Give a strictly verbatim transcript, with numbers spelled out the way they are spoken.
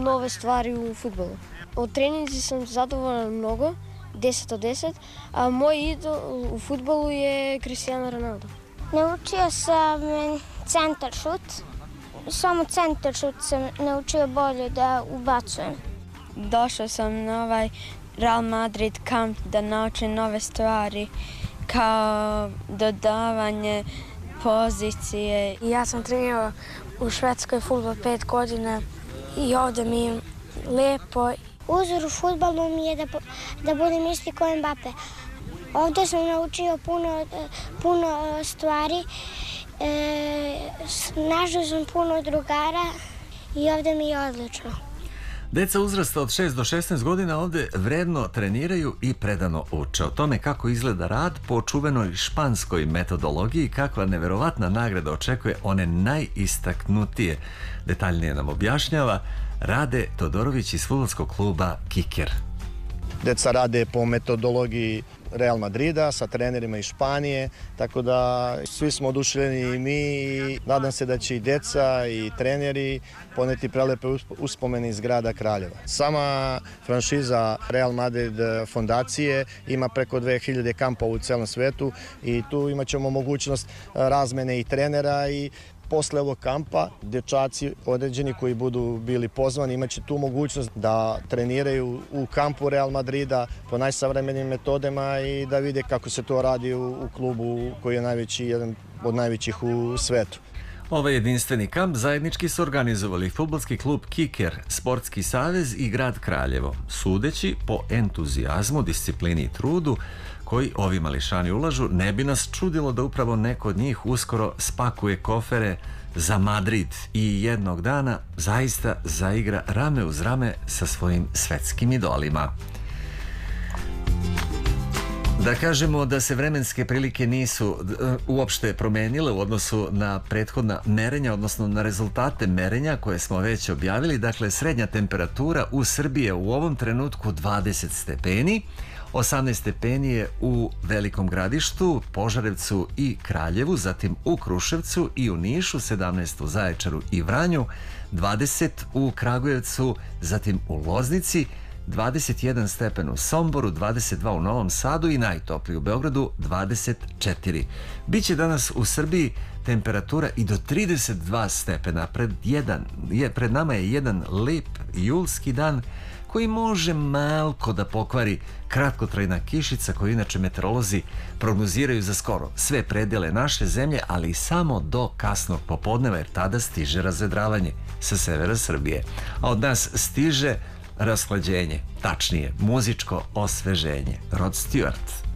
nove stvari u fudbalu. Od treninzi sam zadovoljan mnogo, deset od deset, a moj idol u fudbalu je Cristiano Ronaldo. Naučio sam centar šut. Samo centar šut sam naučio bolje da ubacujem. Došao sam na ovaj Real Madrid kamp da naučim nove stvari kao dodavanje pozicije. Ja sam trenirao u Švedskoj fudbal pet godina i ovdje mi je lepo. Uzor u fudbalu mi je da, da budem isti kao Mbappe. Ovdje sam naučio puno, puno stvari, e, našao sam puno drugara i ovdje mi je odlično. Deca uzrasta od šest do šesnaest godina ovdje vredno treniraju i predano uče. O tome kako izgleda rad po čuvenoj španskoj metodologiji, kakva neverovatna nagrada očekuje one najistaknutije. Detaljnije nam objašnjava Rade Todorović iz fudbalskog kluba Kiker. Deca rade po metodologiji Real Madrida sa trenerima iz Španije, tako da svi smo oduševljeni i mi i nadam se da će i deca i treneri poneti prelepe uspomene iz grada Kraljeva. Sama franšiza Real Madrid fondacije ima preko dve hiljade kampova u celom svetu i tu imat ćemo mogućnost razmene i trenera i posle ovog kampa, dečaci određeni koji budu bili pozvani imaće tu mogućnost da treniraju u kampu Real Madrida po najsavremenijim metodama i da vide kako se to radi u, u klubu koji je najveći, jedan od najvećih u svetu. Ovaj jedinstveni kamp zajednički su organizovali fudbalski klub Kiker, Sportski savez i grad Kraljevo. Sudeći po entuzijazmu, disciplini i trudu koji ovi mališani ulažu, ne bi nas čudilo da upravo neko od njih uskoro spakuje kofere za Madrid i jednog dana zaista zaigra rame uz rame sa svojim svetskim idolima. Da kažemo da se vremenske prilike nisu uopšte promenile u odnosu na prethodna merenja, odnosno na rezultate merenja koje smo već objavili. Dakle, srednja temperatura u Srbiji je u ovom trenutku dvadeset stepeni, osamnaest stepeni je u Velikom Gradištu, Požarevcu i Kraljevu, zatim u Kruševcu i u Nišu, sedamnaest u Zaječaru i Vranju, dvadeset u Kragujevcu, zatim u Loznici, dvadeset jedan stepen u Somboru, dvadeset dva u Novom Sadu i najtopliji u Beogradu dvadeset četiri. Biće danas u Srbiji temperatura i do trideset dva stepena. Pred, jedan, je, pred nama je jedan lep julski dan koji može malko da pokvari kratkotrajna kišica koju inače meteorolozi prognoziraju za skoro sve predele naše zemlje, ali samo do kasnog popodneva jer tada stiže razvedravanje sa severa Srbije. A od nas stiže rashlađenje, tačnije muzičko osveženje. Rod Stewart.